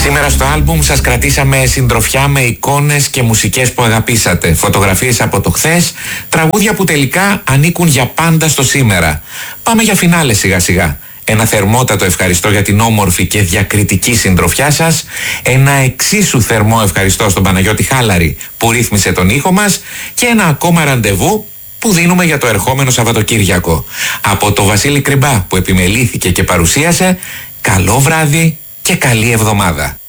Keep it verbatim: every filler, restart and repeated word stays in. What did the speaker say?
Σήμερα στο άλμπουμ σας κρατήσαμε συντροφιά με εικόνες και μουσικές που αγαπήσατε, φωτογραφίες από το χθες, τραγούδια που τελικά ανήκουν για πάντα στο σήμερα. Πάμε για φινάλε σιγά σιγά. Ένα θερμότατο ευχαριστώ για την όμορφη και διακριτική συντροφιά σας. Ένα εξίσου θερμό ευχαριστώ στον Παναγιώτη Χάλαρη που ρύθμισε τον ήχο μας. Και ένα ακόμα ραντεβού που δίνουμε για το ερχόμενο Σαββατοκύριακο. Από το Βασίλη Κρυμπά που επιμελήθηκε και παρουσίασε, καλό βράδυ και καλή εβδομάδα.